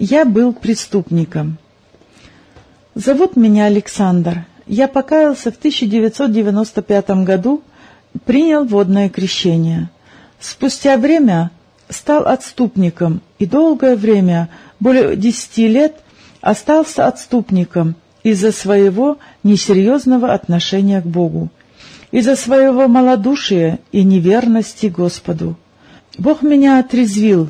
Я был преступником. Зовут меня Александр. Я покаялся в 1995 году, принял водное крещение. Спустя время стал отступником и долгое время, более 10 лет, остался отступником из-за своего несерьезного отношения к Богу, из-за своего малодушия и неверности Господу. Бог меня отрезвил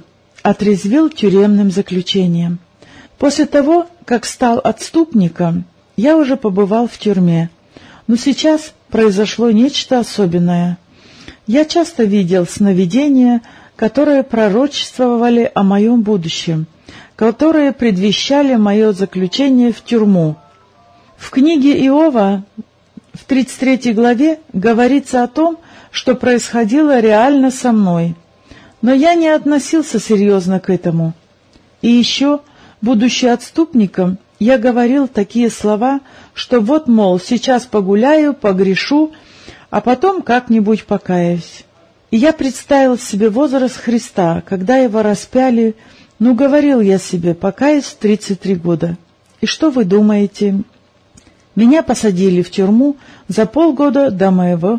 тюремным заключением. После того, как стал отступником, я уже побывал в тюрьме, но сейчас произошло нечто особенное. Я часто видел сновидения, которые пророчествовали о моем будущем, которые предвещали мое заключение в тюрьму. В книге Иова, в 33 главе, говорится о том, что происходило реально со мной. Но я не относился серьезно к этому. И еще, будучи отступником, я говорил такие слова, что вот, мол, сейчас погуляю, погрешу, а потом как-нибудь покаюсь. И я представил себе возраст Христа, когда его распяли, говорил я себе, покаюсь в 33 года. И что вы думаете? Меня посадили в тюрьму за полгода до моего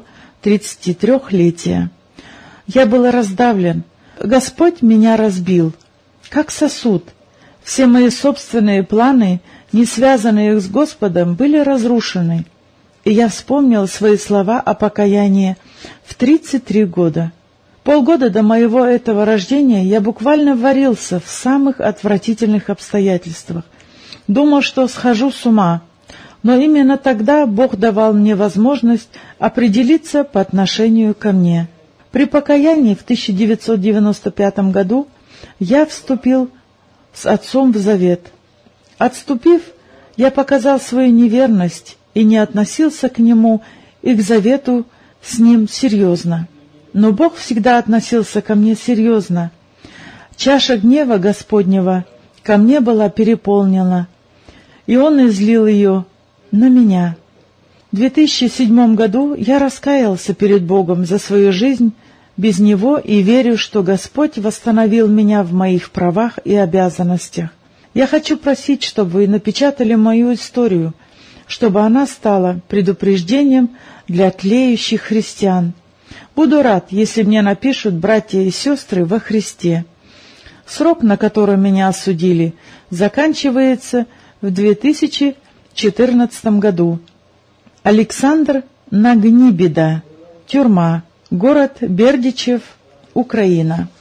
33-летия. Я был раздавлен. Господь меня разбил, как сосуд. Все мои собственные планы, не связанные с Господом, были разрушены. И я вспомнил свои слова о покаянии в 33 года. Полгода до моего этого рождения я буквально варился в самых отвратительных обстоятельствах. Думал, что схожу с ума. Но именно тогда Бог давал мне возможность определиться по отношению ко мне. При покаянии в 1995 году я вступил с Отцом в завет. Отступив, я показал свою неверность и не относился к Нему и к завету с Ним серьезно. Но Бог всегда относился ко мне серьезно. Чаша гнева Господнего ко мне была переполнена, и Он излил ее на меня. В 2007 году я раскаялся перед Богом за свою жизнь без Него и верю, что Господь восстановил меня в моих правах и обязанностях. Я хочу просить, чтобы вы напечатали мою историю, чтобы она стала предупреждением для тлеющих христиан. Буду рад, если мне напишут братья и сестры во Христе. Срок, на который меня осудили, заканчивается в 2014 году. Александр Нагнибеда, тюрьма, город Бердичев, Украина.